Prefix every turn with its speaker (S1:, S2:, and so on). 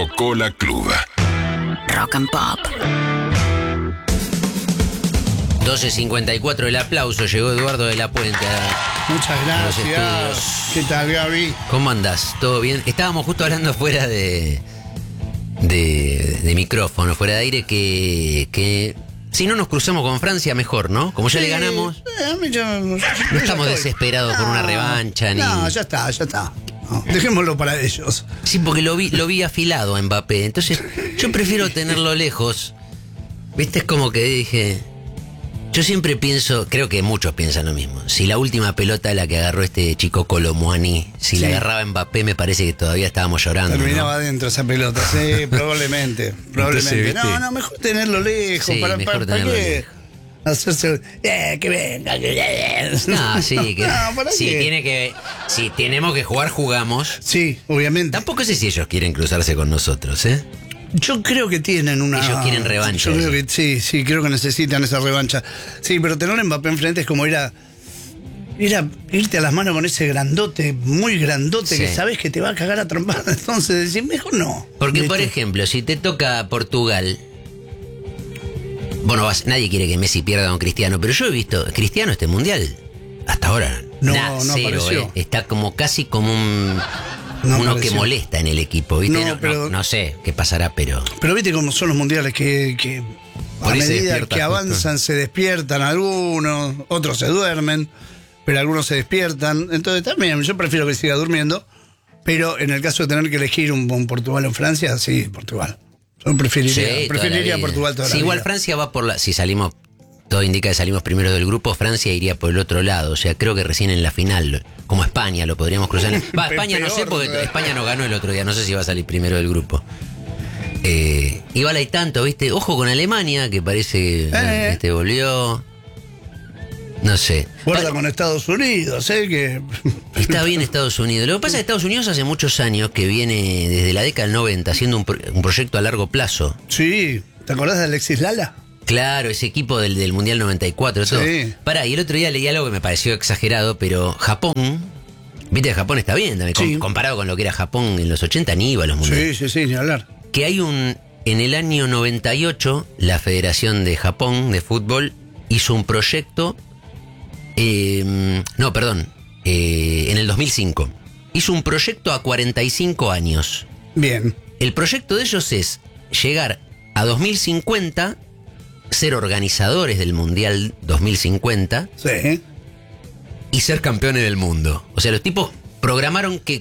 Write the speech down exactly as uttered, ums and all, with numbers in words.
S1: Rocola Club.
S2: Rock and Pop.
S3: doce cincuenta y cuatro, el aplauso. Llegó Eduardo de la Puente.
S4: Muchas gracias. ¿Qué tal, Gaby?
S3: ¿Cómo andás? ¿Todo bien? Estábamos justo hablando fuera de, de, de micrófono, fuera de aire, que, que si no nos cruzamos con Francia, mejor, ¿no? Como ya
S4: Sí,
S3: le ganamos,
S4: eh, a mí ya-
S3: no
S4: ya
S3: estamos
S4: estoy.
S3: desesperados por una revancha.
S4: No,
S3: ni...
S4: ya está, ya está. No, dejémoslo para ellos.
S3: Sí, porque lo vi, lo vi afilado a Mbappé. Entonces, yo prefiero tenerlo lejos. ¿Viste? Es como que dije... Yo siempre pienso, creo que muchos piensan lo mismo. Si la última pelota la que agarró este chico Colomboani, si
S4: Sí.
S3: la agarraba Mbappé, me parece que todavía estábamos llorando.
S4: Terminaba
S3: ¿no?
S4: adentro esa pelota, sí, probablemente. Probablemente.
S3: ¿viste?
S4: No, no, mejor tenerlo lejos.
S3: Sí,
S4: para,
S3: mejor
S4: para, ¿para
S3: tenerlo
S4: qué?
S3: lejos.
S4: Hacerse. Eh, que venga, que venga.
S3: No, sí, que
S4: No, ¿para
S3: si
S4: qué?
S3: tiene que, si tenemos que jugar, jugamos.
S4: Sí, obviamente.
S3: Tampoco sé si ellos quieren cruzarse con nosotros, ¿eh?
S4: Yo creo que tienen una.
S3: Ellos quieren revancha.
S4: Yo creo que sí, sí, creo que necesitan esa revancha. Sí, pero tener a Mbappé enfrente es como ir a. Ir a irte a las manos con ese grandote, muy grandote,
S3: Sí.
S4: que sabes que te va a cagar a trompar. Entonces, decir, mejor no.
S3: Porque, por
S4: ¿Viste?
S3: ejemplo, si te toca Portugal, bueno, vas, nadie quiere que Messi pierda con Cristiano, pero yo he visto Cristiano este mundial hasta ahora.
S4: No,
S3: nada,
S4: no
S3: cero,
S4: apareció.
S3: eh. Está como casi como un
S4: No
S3: uno
S4: apareció.
S3: que molesta en el equipo, ¿viste?
S4: No,
S3: No, no-
S4: pero-
S3: no sé qué pasará, pero
S4: Pero viste cómo son los mundiales que, que a
S3: Por ahí se
S4: medida
S3: despierta
S4: que
S3: justo.
S4: avanzan se despiertan algunos, otros se duermen, pero algunos se despiertan. Entonces también yo prefiero que siga durmiendo, pero en el caso de tener que elegir un, un Portugal o Francia, sí, Portugal. Yo preferiría,
S3: sí, toda la
S4: preferiría
S3: vida.
S4: Portugal toda
S3: Sí,
S4: la
S3: igual
S4: vida.
S3: Francia va por la, si salimos, todo indica que salimos primero del grupo, Francia iría por el otro lado, o sea, creo que recién en la final, como España lo podríamos cruzar. Va, España no sé,
S4: Peor,
S3: porque
S4: ¿no?
S3: España no ganó el otro día, no sé si va a salir primero del grupo. Eh, igual hay tanto, ¿viste? Ojo con Alemania, que parece que
S4: Eh.
S3: este, volvió. No sé.
S4: Guarda
S3: Va-
S4: con Estados Unidos, ¿eh? Que...
S3: Está bien Estados Unidos. Lo que pasa es que Estados Unidos hace muchos años que viene desde la década del noventa haciendo un, pro- un proyecto a largo plazo.
S4: Sí, ¿te acordás de Alexis Lala?
S3: Claro, ese equipo del, del Mundial noventa y cuatro. Todo.
S4: Sí.
S3: Pará, y el otro día leí algo que me pareció exagerado, pero Japón, viste, Japón está bien también, com-
S4: Sí.
S3: comparado con lo que era Japón en los ochenta, ni iba a los mundiales.
S4: Sí, sí, sí, ni hablar.
S3: Que hay un, en el año noventa y ocho, la Federación de Japón de Fútbol hizo un proyecto, eh, no, perdón, eh, en el dos mil cinco, hizo un proyecto a cuarenta y cinco años.
S4: Bien.
S3: El proyecto de ellos es llegar a dos mil cincuenta, ser organizadores del Mundial dos mil cincuenta
S4: Sí.
S3: y ser campeones del mundo. O sea, los tipos programaron que